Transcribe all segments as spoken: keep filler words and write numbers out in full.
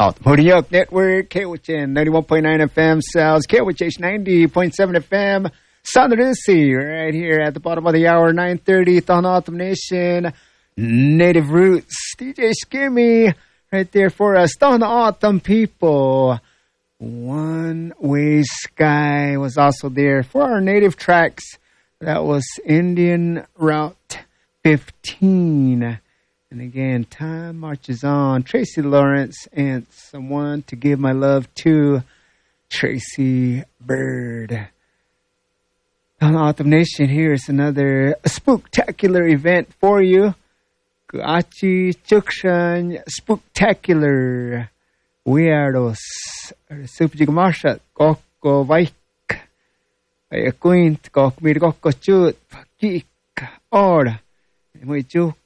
Out the Podium Network, K W H N ninety-one point nine F M, South K W H H ninety point seven F M, Southern Lucy, right here at the bottom of the hour, nine thirty, on Autumn Nation, Native Roots, D J Skimmy, right there for us, on the Autumn people. One Way Sky was also there for our native tracks. That was Indian Route fifteen. And again, time marches on. Tracy Lawrence and Someone to Give My Love to, Tracy Bird. On Autumn Nation, here's another spooktacular event for you. Kuachi Chukshan Spooktacular. Weirdos. Supjigamashat. Koko Vaik. Quint. Kok Mir Koko Chut. Kik. Or. Muichuk.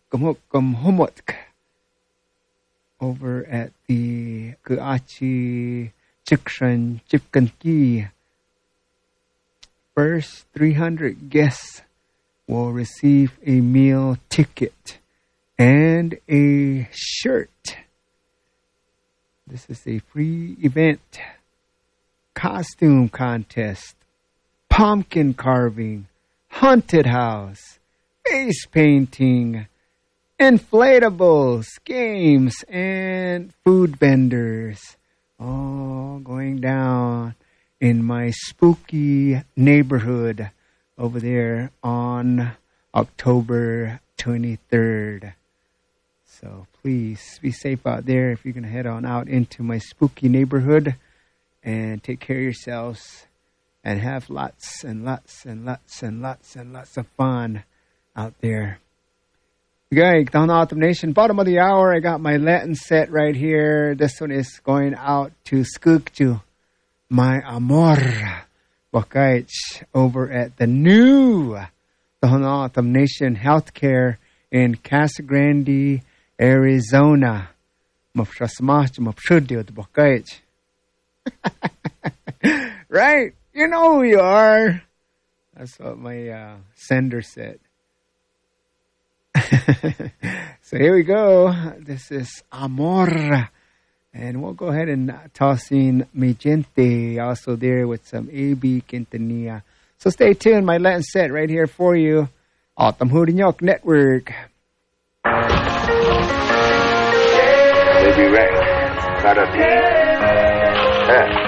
Over at the Kuachi Chikshan Chipkanki. First three hundred guests will receive a meal ticket and a shirt. This is a free event. Costume contest, pumpkin carving, haunted house, face painting, inflatables, games, and food vendors. All going down in my spooky neighborhood over there on October twenty-third. So please be safe out there if you're going to head on out into my spooky neighborhood, and take care of yourselves and have lots and lots and lots and lots and lots of fun out there. Okay, on Autumn Nation, bottom of the hour, I got my Latin set right here. This one is going out to Skugju, my amor, Bakaich, over at the new on Autumn Nation Healthcare in Casa Grande, Arizona. Right? You know who you are. That's what my uh, sender said. So here we go. This is Amor. And we'll go ahead and toss in Mi Gente also there with some A B Quintanilla. So stay tuned. My Latin set right here for you. Autumn Hurinyok Network. Baby Rank. Gotta be. Yeah.